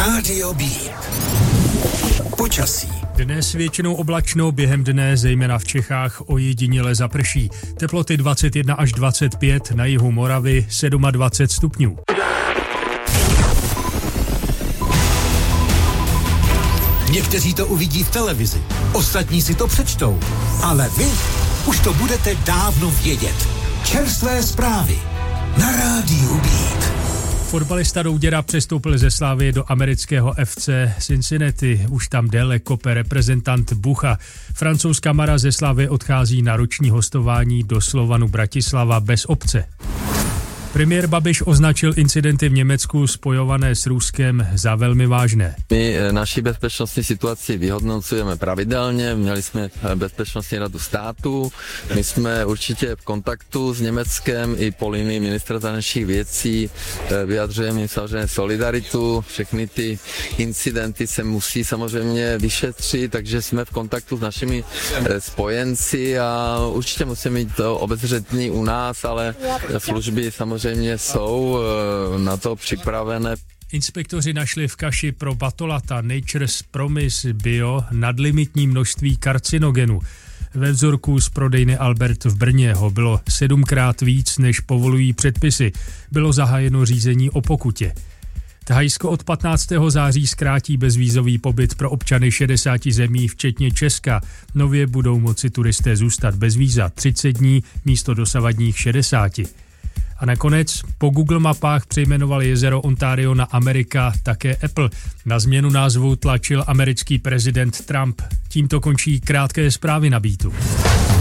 Rádio B. Počasí. Dnes většinou oblačno, během dne, zejména v Čechách, ojediněle zaprší. Teploty 21 až 25, na jihu Moravy 27 stupňů. Někteří to uvidí v televizi, ostatní si to přečtou, ale vy už to budete dávno vědět. Čerstvé zprávy na Rádiu Beat. Fotbalista Douděra přestoupil ze Slavie do amerického FC Cincinnati. Už tam déle kope reprezentant Bucha. Francouzská Mara ze Slavie odchází na roční hostování do Slovanu Bratislava bez opce. Premiér Babiš označil incidenty v Německu spojované s Ruskem za velmi vážné. My naši bezpečnostní situaci vyhodnocujeme pravidelně, měli jsme bezpečnostní radu státu, my jsme určitě v kontaktu s Německem i po linii ministra zahraničních věcí, vyjadřujeme jim samozřejmě solidaritu, všechny ty incidenty se musí samozřejmě vyšetřit, takže jsme v kontaktu s našimi spojenci a určitě musíme mít to obezřetný u nás, ale služby samozřejmě jsou na to připravené. Inspektoři našli v kaši pro batolata Nature's Promise Bio nadlimitní množství karcinogenů. Ve vzorku z prodejny Albert v Brně ho bylo 7krát víc, než povolují předpisy. Bylo zahájeno řízení o pokutě. Thajsko od 15. září zkrátí bezvízový pobyt pro občany 60 zemí, včetně Česka. Nově budou moci turisté zůstat bez víza 30 dní místo dosavadních 60. A nakonec po Google mapách přejmenoval jezero Ontario na Amerika také Apple. Na změnu názvu tlačil americký prezident Trump. Tímto končí krátké zprávy na Beatu.